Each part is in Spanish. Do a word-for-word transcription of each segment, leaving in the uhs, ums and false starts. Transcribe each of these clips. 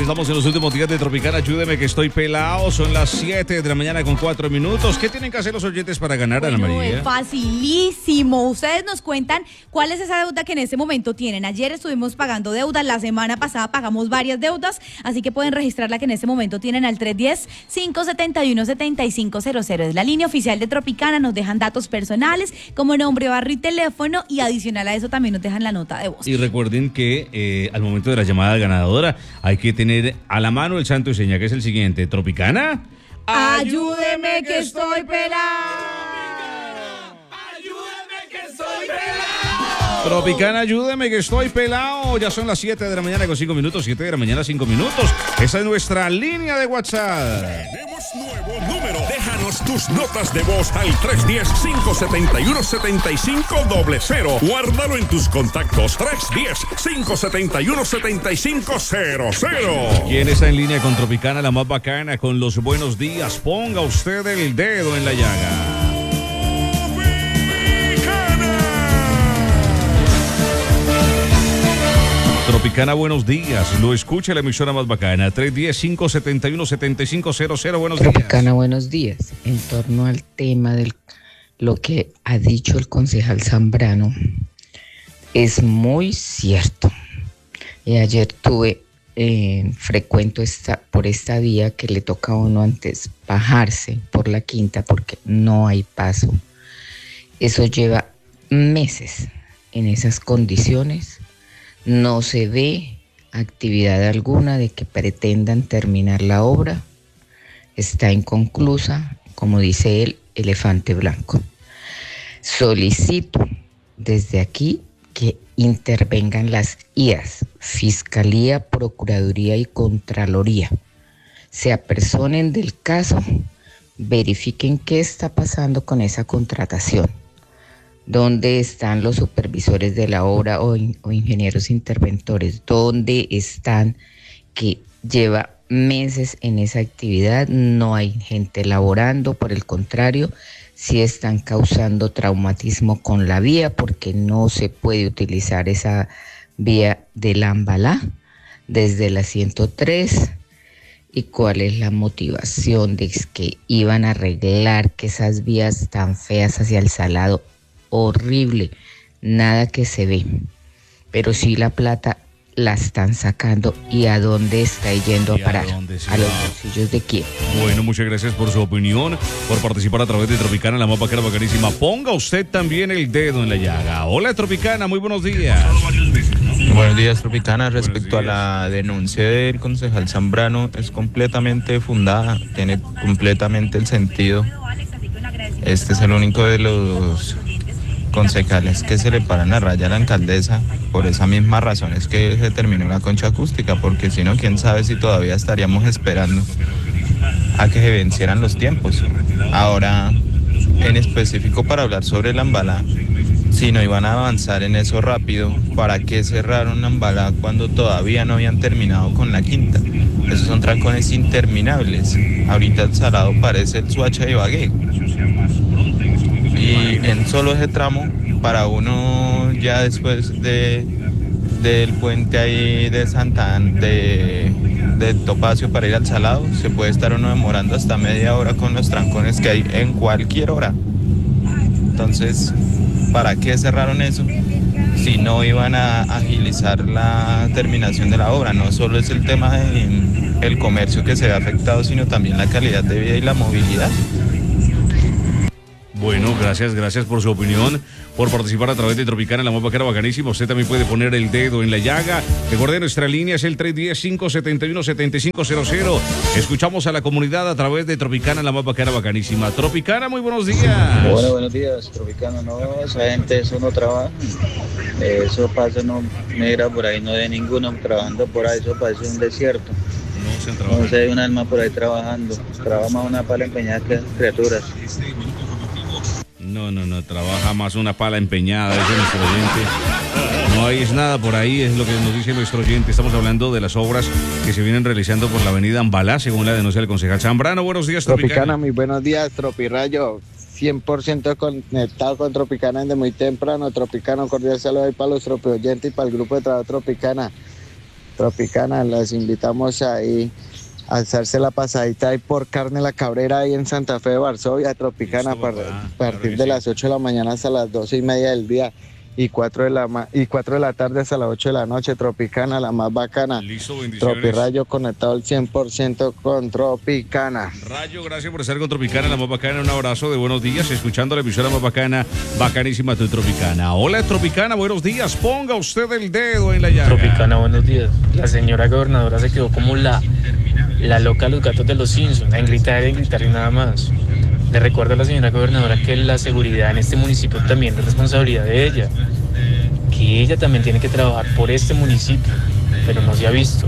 Estamos en los últimos días de Tropicana. Ayúdeme que estoy pelado. Son las siete de la mañana con cuatro minutos. ¿Qué tienen que hacer los oyentes para ganar, bueno, Ana María? Es facilísimo. Ustedes nos cuentan cuál es esa deuda que en este momento tienen. Ayer estuvimos pagando deudas, la semana pasada pagamos varias deudas, así que pueden registrar la que en este momento tienen al tres uno cero, cinco siete uno, siete cinco cero cero. Es la línea oficial de Tropicana. Nos dejan datos personales como nombre, barrio y teléfono, y adicional a eso también nos dejan la nota de voz. Y recuerden que eh, al momento de la llamada ganadora hay que tener a la mano el santo y seña, que es el siguiente. Tropicana, ayúdeme que estoy pelado. Ayúdeme que estoy pelado. Tropicana, ayúdeme que estoy pelado. Ya son las siete de la mañana con cinco minutos. siete de la mañana, cinco minutos. Esa es nuestra línea de WhatsApp. Tenemos nuevo número. Déjanos tus notas de voz al tres uno cero, cinco siete uno, siete cinco cero cero. Guárdalo en tus contactos. tres uno cero, cinco siete uno, siete cinco cero cero. ¿Quién está en línea con Tropicana, la más bacana, con los buenos días? Ponga usted el dedo en la llaga. Tropicana, buenos días. Lo escucha la emisora más bacana. tres uno cero, cinco siete uno, siete cinco cero cero. Buenos días. Tropicana, buenos días. En torno al tema de lo que ha dicho el concejal Zambrano, es muy cierto. Y ayer tuve, eh, frecuento esta, por esta vía que le toca a uno antes bajarse por la quinta porque no hay paso. Eso lleva meses en esas condiciones. No se ve actividad alguna de que pretendan terminar la obra. Está inconclusa, como dice el elefante blanco. Solicito desde aquí que intervengan las I A S, Fiscalía, Procuraduría y Contraloría. Se apersonen del caso, verifiquen qué está pasando con esa contratación. ¿Dónde están los supervisores de la obra o, in, o ingenieros interventores? ¿Dónde están? Que lleva meses en esa actividad, no hay gente laborando, por el contrario, sí están causando traumatismo con la vía porque no se puede utilizar esa vía del Ambalá desde la ciento tres. ¿Y cuál es la motivación de que iban a arreglar que esas vías tan feas hacia el Salado? Horrible, nada que se ve, pero sí la plata la están sacando. ¿Y a dónde está yendo a parar? A, a los bolsillos de quién. Bueno, muchas gracias por su opinión, por participar a través de Tropicana, la más bacana, bacanísima. Ponga usted también el dedo en la llaga. Hola, Tropicana, muy buenos días. Buenos días, Tropicana. Respecto a la denuncia del concejal Zambrano, es completamente fundada, tiene completamente el sentido. Este es el único de los concejales que se le paran la raya a la alcaldesa. Por esa misma razón es que se terminó la concha acústica, porque si no, quién sabe si todavía estaríamos esperando a que se vencieran los tiempos. Ahora, en específico para hablar sobre la Ambalá, si no iban a avanzar en eso rápido, ¿para qué cerraron la Ambalá cuando todavía no habían terminado con la quinta? Esos son trancones interminables. Ahorita el Salado parece el Suacha de Ibagué. Y en solo ese tramo, para uno ya después de del puente ahí de Santa Ana, de, de Topacio para ir al Salado, se puede estar uno demorando hasta media hora con los trancones que hay en cualquier hora. Entonces, ¿para qué cerraron eso? Si no iban a agilizar la terminación de la obra. No solo es el tema del comercio que se ve afectado, sino también la calidad de vida y la movilidad. Bueno, gracias, gracias por su opinión, por participar a través de Tropicana, la más bacana, bacanísima. Usted también puede poner el dedo en la llaga. Recuerde, nuestra línea es el tres uno cero, cinco siete uno, siete cinco cero cero. Escuchamos a la comunidad a través de Tropicana, la más bacana, bacanísima. Tropicana, muy buenos días. Bueno, buenos días, Tropicana. No, esa gente, eso no trabaja. Eso pasa, no, mira, por ahí no hay ninguno trabajando por ahí, eso parece un desierto. No se trabaja. No sé, hay un alma por ahí trabajando. Trabaja más una pala empeñada que criaturas. No, no, no, trabaja más una pala empeñada, dice nuestro oyente. No hay es nada por ahí, es lo que nos dice nuestro oyente. Estamos hablando de las obras que se vienen realizando por la avenida Ambalá, según la denuncia del concejal Zambrano. Buenos días, Tropicana. Tropicana, muy buenos días, Tropirayo. cien por ciento conectado con Tropicana desde muy temprano. Tropicana, un cordial saludo ahí para los tropioyentes y para el grupo de trabajo Tropicana. Tropicana, las invitamos ahí a alzarse la pasadita ahí por Carne La Cabrera ahí en Santa Fe de Varsovia, Tropicana, Listo, a papá. partir Claro que de sí. las ocho de la mañana hasta las doce y media del día y cuatro de la ma- y cuatro de la tarde hasta las ocho de la noche. Tropicana, la más bacana. Listo, bendiciones. Tropirayo conectado al cien por ciento con Tropicana. Rayo, gracias por estar con Tropicana, la más bacana. Un abrazo de buenos días, escuchando la emisora más bacana, bacanísima tu Tropicana. Hola, Tropicana, buenos días. Ponga usted el dedo en la llaga. Tropicana, buenos días. La señora gobernadora se quedó como la, la loca de los gatos de los Simpsons, en gritar, en gritar y nada más. Le recuerdo a la señora gobernadora que la seguridad en este municipio también es responsabilidad de ella, que ella también tiene que trabajar por este municipio, pero no se ha visto.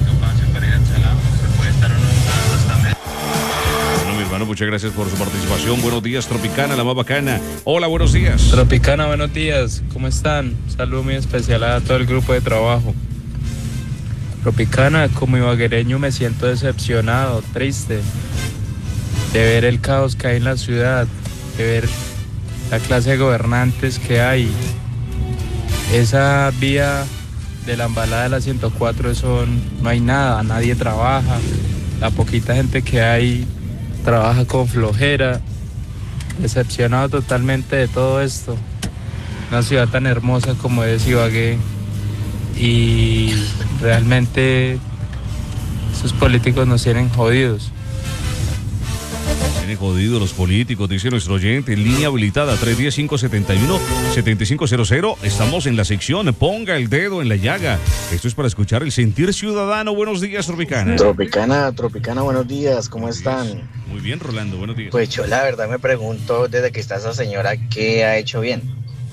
Bueno, mi hermano, muchas gracias por su participación. Buenos días, Tropicana, la más bacana. Hola, buenos días. Tropicana, buenos días, ¿cómo están? Un saludo muy especial a todo el grupo de trabajo. Tropicana, como ibaguereño me siento decepcionado, triste, de ver el caos que hay en la ciudad, de ver la clase de gobernantes que hay. Esa vía de la embalada de la ciento cuatro, eso no hay nada, nadie trabaja, la poquita gente que hay trabaja con flojera. Decepcionado totalmente de todo esto. Una ciudad tan hermosa como es Ibagué, y realmente esos políticos nos tienen jodidos. Tienen jodidos los políticos, dice nuestro oyente. Línea habilitada tres uno cero, cinco siete uno, siete cinco cero cero. Estamos en la sección Ponga el dedo en la llaga. Esto es para escuchar el sentir ciudadano. Buenos días, Tropicana. Tropicana, Tropicana, buenos días, ¿cómo están? Muy bien, Rolando, buenos días. Pues yo la verdad me pregunto desde que está esa señora, ¿qué ha hecho bien?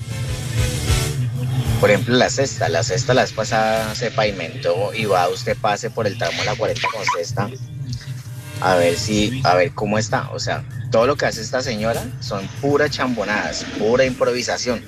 Por ejemplo, la cesta, la cesta la vez pasada se pavimentó y va usted pase por el tramo de la cuarenta con cesta a ver si, a ver cómo está. O sea, todo lo que hace esta señora son puras chambonadas, pura improvisación.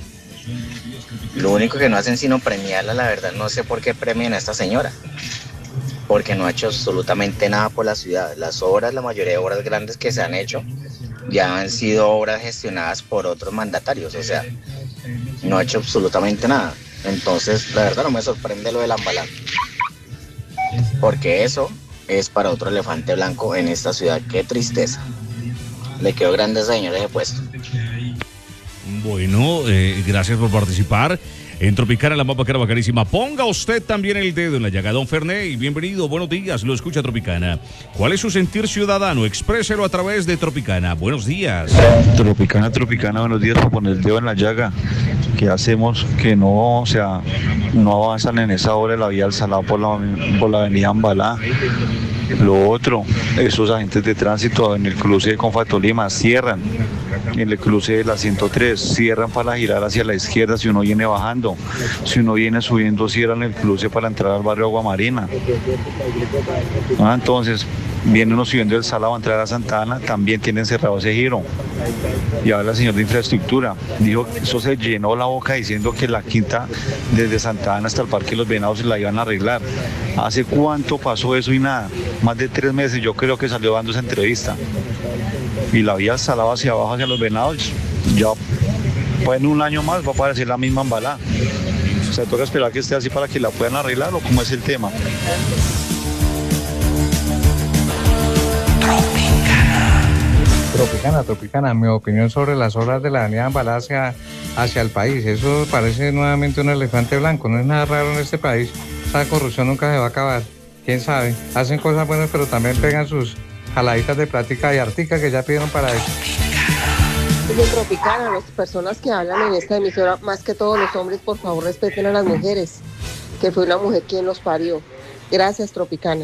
Lo único que no hacen sino premiarla, la verdad, no sé por qué premian a esta señora, porque no ha hecho absolutamente nada por la ciudad. Las obras, la mayoría de obras grandes que se han hecho, ya han sido obras gestionadas por otros mandatarios, o sea, no ha hecho absolutamente nada. Entonces, la verdad no me sorprende lo de la embalada, porque eso es para otro elefante blanco en esta ciudad. Qué tristeza. Le quedó grande ese señor ese puesto. Bueno, eh, gracias por participar en Tropicana, la mapa que era bacanísima. Ponga usted también el dedo en la llaga. Don Ferney, bienvenido, buenos días, lo escucha Tropicana. ¿Cuál es su sentir ciudadano? Expréselo a través de Tropicana. Buenos días. Tropicana, Tropicana, buenos días. Por poner el dedo en la llaga. ¿Qué hacemos que no, o sea, no avanzan en esa hora de la vía al Salado por la, por la avenida Ambalá? Lo otro, esos agentes de tránsito en el cruce de Confatolima cierran, en el cruce de la ciento tres cierran para girar hacia la izquierda si uno viene bajando, si uno viene subiendo cierran el cruce para entrar al barrio Aguamarina. Ah, entonces, viene uno subiendo el Salado a entrar a Santa Ana, también tienen cerrado ese giro. Y ahora el señor de infraestructura dijo que eso se llenó la boca diciendo que la quinta desde Santa Ana hasta el Parque de los Venados se la iban a arreglar. ¿Hace cuánto pasó eso y nada? Más de tres meses yo creo que salió dando esa entrevista. Y la vía Salado hacia abajo hacia los Venados, ya pues en un año más va a aparecer la misma embalada. O sea, toca esperar que esté así para que la puedan arreglar, o cómo es el tema. Tropicana, Tropicana, mi opinión sobre las obras de la avenida Ambalá hacia, hacia el país. Eso parece nuevamente un elefante blanco, no es nada raro en este país. Esa corrupción nunca se va a acabar, quién sabe. Hacen cosas buenas, pero también pegan sus jaladitas de plática y artica que ya pidieron para eso. De Tropicana, las personas que hablan en esta emisora, más que todos los hombres, por favor respeten a las mujeres, que fue una mujer quien los parió. Gracias, Tropicana.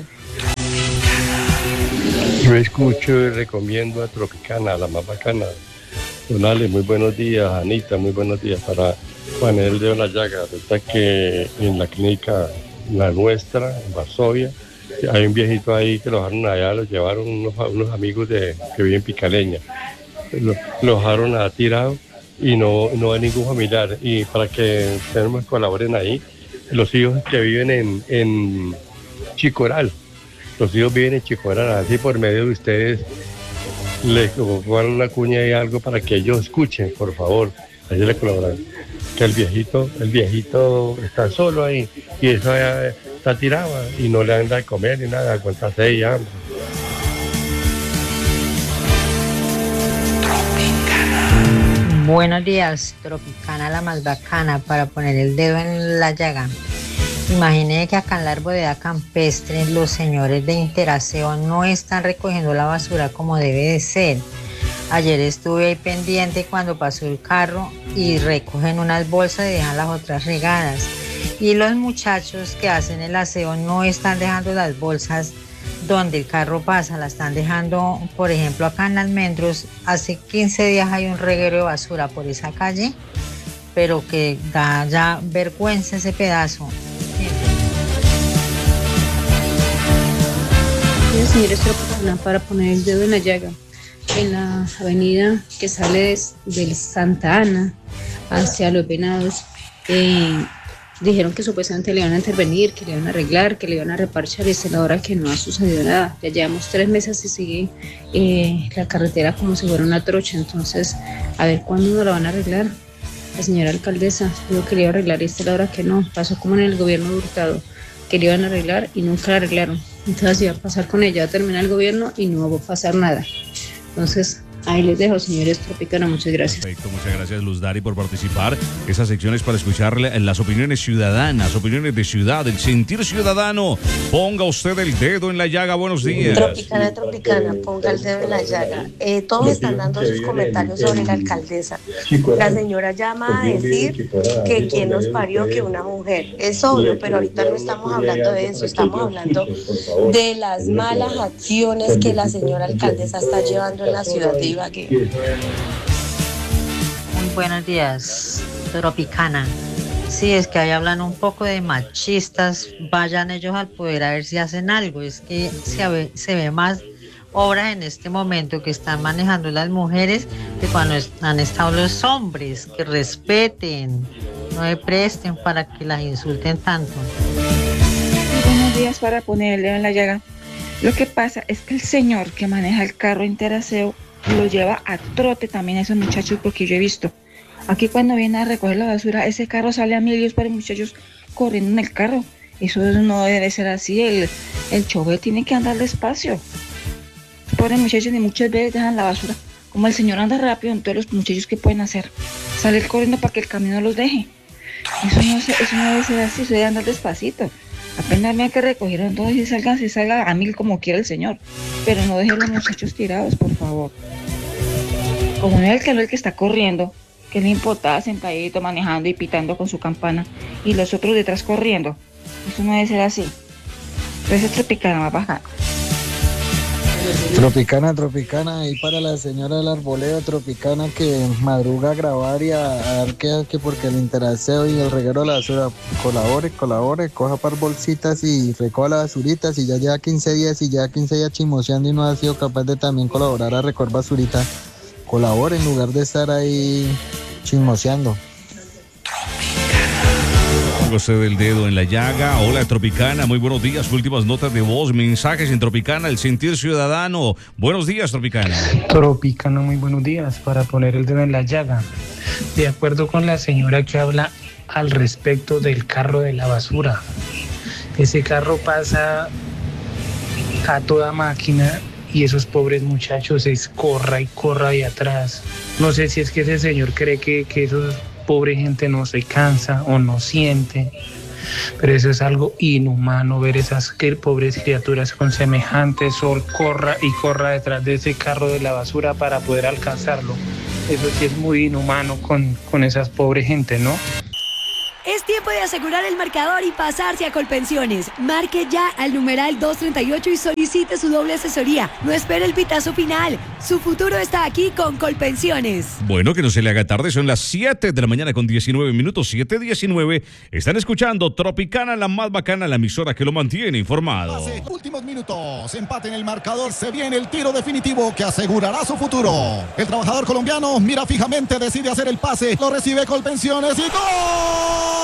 Yo escucho y recomiendo a Tropicana, la más bacana. Don Ale, muy buenos días. Anita, muy buenos días. Para poner el dedo en la llaga, resulta que en la clínica, la nuestra, en Varsovia, hay un viejito ahí que lo dejaron allá, lo llevaron unos, unos amigos de, que viven en Picaleña. Lo, lo dejaron a tirado y no, no hay ningún familiar. Y para que ustedes nos colaboren ahí, los hijos que viven en, en Chicoral, los hijos viven en Chicoral, así por medio de ustedes les pongan una cuña y algo para que ellos escuchen, por favor, así le colaboran. Que el viejito, el viejito está solo ahí y esa, está tirado y no le dan de comer ni nada, aguanta sed y hambre. Buenos días, Tropicana la más bacana, para poner el dedo en la llaga. Imaginé que acá en la arboleda campestre los señores de Interaseo no están recogiendo la basura como debe de ser. Ayer estuve ahí pendiente cuando pasó el carro y recogen unas bolsas y dejan las otras regadas. Y los muchachos que hacen el aseo no están dejando las bolsas donde el carro pasa, la están dejando, por ejemplo, acá en Almendros. Hace quince días hay un reguero de basura por esa calle, pero que da ya vergüenza ese pedazo. Sí, señores, para poner el dedo en la llaga, en la avenida que sale del Santa Ana hacia Los Venados, eh, dijeron que supuestamente le iban a intervenir, que le iban a arreglar, que le iban a reparchar, y es la hora que no ha sucedido nada. Ya llevamos tres meses y sigue eh, la carretera como si fuera una trocha. Entonces, a ver cuándo nos la van a arreglar. La señora alcaldesa dijo que le iba a arreglar y esta es la hora que no. Pasó como en el gobierno de Hurtado, que le iban a arreglar y nunca la arreglaron. Entonces iba a pasar con ella, va a terminar el gobierno y no va a pasar nada. Entonces, ahí les dejo, señores Tropicana, muchas gracias. Perfecto, muchas gracias, Luz Dari, por participar. Esa sección es para escuchar las opiniones ciudadanas, opiniones de ciudad, el sentir ciudadano. Ponga usted el dedo en la llaga, buenos días. Tropicana, Tropicana, ponga el dedo en la llaga. Eh, todos están dando sus comentarios sobre la alcaldesa. La señora llama a decir que quien nos parió que una mujer. Es obvio, pero ahorita no estamos hablando de eso, estamos hablando de las malas acciones que la señora alcaldesa está llevando en la ciudad de Ibagué. Muy buenos días, Tropicana. Sí, es que ahí hablan un poco de machistas, vayan ellos al poder a ver si hacen algo. Es que se ve, se ve más obras en este momento que están manejando las mujeres que cuando han estado los hombres, que respeten, no se presten para que las insulten tanto. Buenos días, para ponerle en la llaga. Lo que pasa es que el señor que maneja el carro Interaseo lo lleva a trote también a esos muchachos, porque yo he visto aquí cuando viene a recoger la basura, ese carro sale a mil y para muchachos corriendo en el carro. Eso no debe ser así, el, el chofer tiene que andar despacio. Pobres muchachos, y muchas veces dejan la basura. Como el señor anda rápido, entonces los muchachos, ¿qué pueden hacer? Salir corriendo para que el camino los deje. Eso no, eso no debe ser así, eso debe andar despacito. Apenas me hay que recoger, entonces si salgan, si salga a mil como quiera el señor. Pero no dejen a los muchachos tirados, por favor. Como no es el que, no es el que está corriendo, que le importa sentadito, manejando y pitando con su campana, y los otros detrás corriendo. Eso no debe ser así. Entonces Tropicana va a bajar. Tropicana, Tropicana, y para la señora del arboleo, Tropicana, que madruga a grabar y a, a dar que, que porque el Interaseo y el reguero de la basura, colabore, colabore, coja par bolsitas y recoja las basuritas, y ya lleva quince días y ya quince días chismoseando y no ha sido capaz de también colaborar a recoger basurita. Colabore en lugar de estar ahí chismoseando. Ponga usted el dedo en la llaga. Hola, Tropicana, muy buenos días. Últimas notas de voz, mensajes en Tropicana, el sentir ciudadano. Buenos días, Tropicana. Tropicana, muy buenos días. Para poner el dedo en la llaga, de acuerdo con la señora que habla al respecto del carro de la basura, ese carro pasa a toda máquina y esos pobres muchachos es corra y corra ahí atrás. No sé si es que ese señor cree que, que esos pobre gente no se cansa o no siente, pero eso es algo inhumano, ver esas que, pobres criaturas con semejante sol corra y corra detrás de ese carro de la basura para poder alcanzarlo. Eso sí es muy inhumano con, con esas pobres gente, ¿no? Es tiempo de asegurar el marcador y pasarse a Colpensiones. Marque ya al numeral doscientos treinta y ocho y solicite su doble asesoría. No espere el pitazo final. Su futuro está aquí con Colpensiones. Bueno, que no se le haga tarde, son las siete de la mañana con diecinueve minutos, siete diecinueve. Están escuchando Tropicana, la más bacana, la emisora que lo mantiene informado. Hace últimos minutos, empate en el marcador, se viene el tiro definitivo que asegurará su futuro. El trabajador colombiano mira fijamente, decide hacer el pase, lo recibe Colpensiones y ¡gol!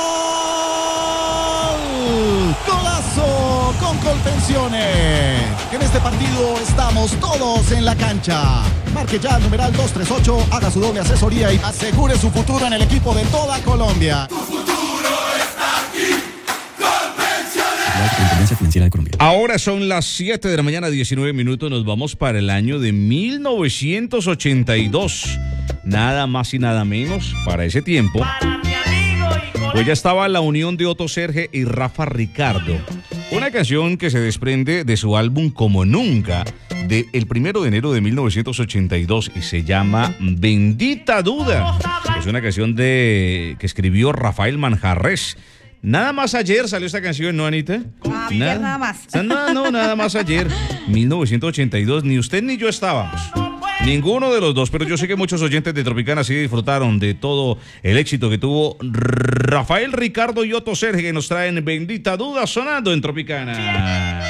¡Golazo con Colpensiones! En este partido estamos todos en la cancha. Marque ya el numeral dos tres ocho, haga su doble asesoría y asegure su futuro en el equipo de toda Colombia. Tu futuro está aquí, Colpensiones. Superintendencia Financiera de Colombia. Ahora son las siete de la mañana, diecinueve minutos. Nos vamos para el año de mil novecientos ochenta y dos. Nada más y nada menos para ese tiempo. Pues ya estaba la unión de Otto Serge y Rafa Ricardo. Una canción que se desprende de su álbum Como Nunca, del primero de enero de mil novecientos ochenta y dos, y se llama Bendita Duda. Es una canción de que escribió Rafael Manjarres. Nada más ayer salió esta canción, ¿no, Anita? Ah, nada, nada más. No, no, nada más ayer. mil novecientos ochenta y dos, ni usted ni yo estábamos. Ninguno de los dos, pero yo sé que muchos oyentes de Tropicana sí disfrutaron de todo el éxito que tuvo Rafael Ricardo y Otto Serge, que nos traen Bendita Duda sonando en Tropicana.